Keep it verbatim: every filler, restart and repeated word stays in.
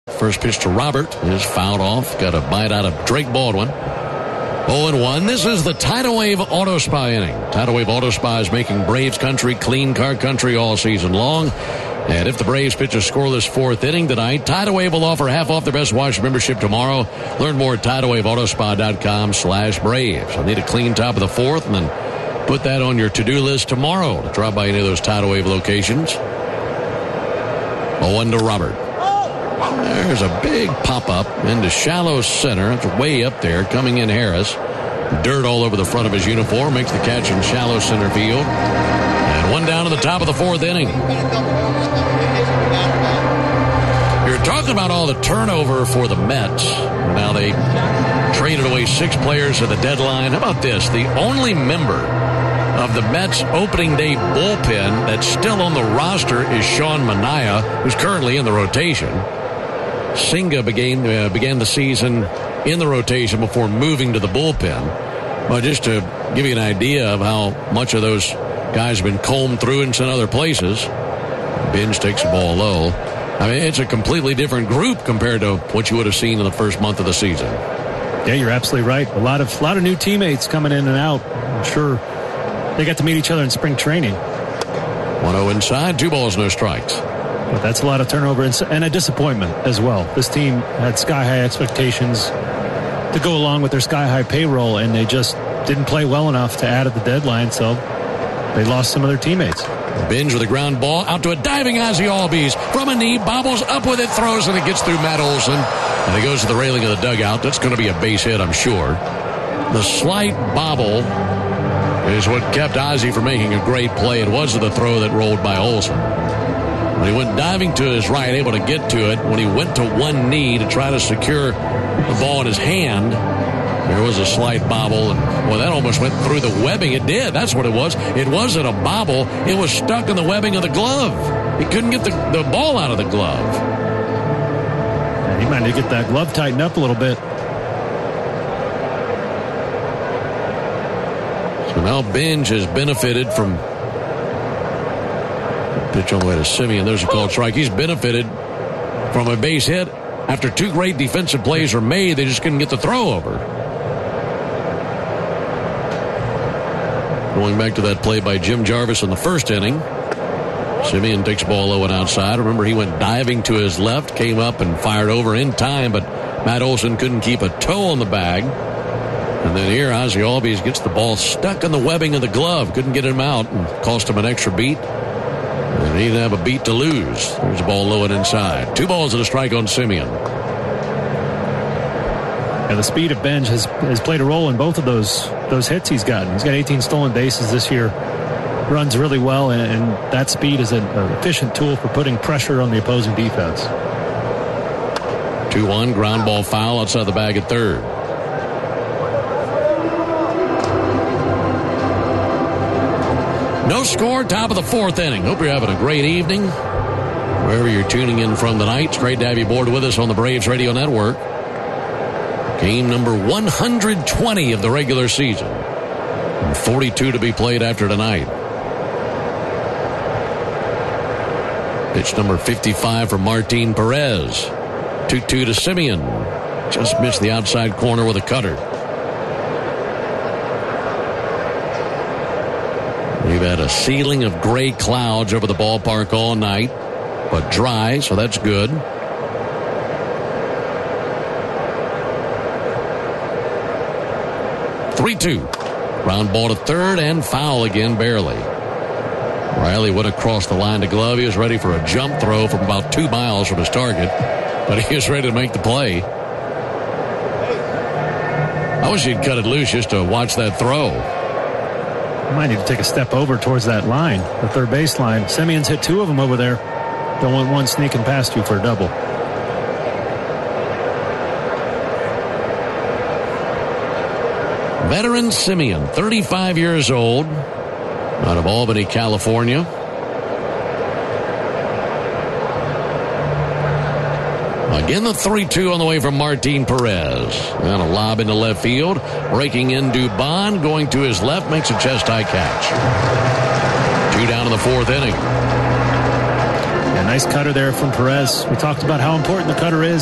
First pitch to Robert is fouled off. Got a bite out of Drake Baldwin. oh and one. This is the Tidal Wave Auto Spa inning. Tidal Wave Auto Spa is making Braves country clean car country all season long. And if the Braves pitch a scoreless fourth inning tonight, Tidal Wave will offer half off their Best Wash membership tomorrow. Learn more at tidal wave auto spa dot com slash Braves. You'll need a clean top of the fourth, and then put that on your to-do list tomorrow to drop by any of those Tidal Wave locations. oh one to Robert. There's a big pop-up into shallow center. It's way up there. Coming in Harris. Dirt all over the front of his uniform. Makes the catch in shallow center field. And one down to the top of the fourth inning. You're talking about all the turnover for the Mets. Now they traded away six players at the deadline. How about this? The only member of the Mets opening day bullpen that's still on the roster is Sean Manaea, who's currently in the rotation. Senga began, uh, began the season in the rotation before moving to the bullpen. Well, just to give you an idea of how much of those guys have been combed through and sent other places. Binge takes the ball low. I mean, it's a completely different group compared to what you would have seen in the first month of the season. Yeah, you're absolutely right. A lot of, a lot of new teammates coming in and out. I'm sure they got to meet each other in spring training. one oh inside, two balls, no strikes. But that's a lot of turnover and a disappointment as well. This team had sky-high expectations to go along with their sky-high payroll, and they just didn't play well enough to add at the deadline, so they lost some of their teammates. Binge with a ground ball out to a diving Ozzie Albies from a knee, bobbles up with it, throws, and it gets through Matt Olson, and it goes to the railing of the dugout. That's going to be a base hit, I'm sure. The slight bobble is what kept Ozzie from making a great play. It was the throw that rolled by Olson. When he went diving to his right, able to get to it, when he went to one knee to try to secure the ball in his hand, there was a slight bobble, and well, that almost went through the webbing. It did. That's what it was. It wasn't a bobble. It was stuck in the webbing of the glove. He couldn't get the, the ball out of the glove. Yeah, he might need to get that glove tightened up a little bit. So now Binge has benefited from pitch on the way to Simeon. There's a called strike. He's benefited from a base hit. After two great defensive plays were made, they just couldn't get the throw over. Going back to that play by Jim Jarvis in the first inning. Simeon takes the ball low and outside. Remember, he went diving to his left, came up and fired over in time, but Matt Olson couldn't keep a toe on the bag. And then here, Ozzie Albies gets the ball stuck in the webbing of the glove. Couldn't get him out and cost him an extra beat. And he didn't have a beat to lose. There's the ball low and inside. Two balls and a strike on Simeon. Yeah, the speed of Binge has, has played a role in both of those those hits he's gotten. He's got eighteen stolen bases this year. Runs really well, and, and that speed is an efficient tool for putting pressure on the opposing defense. two one, ground ball foul outside the bag at third. No score, top of the fourth inning. Hope you're having a great evening. Wherever you're tuning in from tonight, it's great to have you aboard with us on the Braves Radio Network. Game number one hundred twenty of the regular season. And forty-two to be played after tonight. Pitch number fifty-five for Martin Perez. two two to Simeon. Just missed the outside corner with a cutter. We've had a ceiling of gray clouds over the ballpark all night, but dry, so that's good. three two. Ground ball to third and foul again, barely. Riley went across the line to glove. He was ready for a jump throw from about two miles from his target, but he was ready to make the play. I wish he'd cut it loose just to watch that throw. Might need to take a step over towards that line, the third base line. Simeon's hit two of them over there. Don't want one sneaking past you for a double. Veteran Simeon, thirty-five years old, out of Albany, California. Again, the three two on the way from Martin Perez. And a lob into left field. Breaking in Dubon, going to his left, makes a chest-high catch. Two down in the fourth inning. And Nice cutter there from Perez. We talked about how important the cutter is.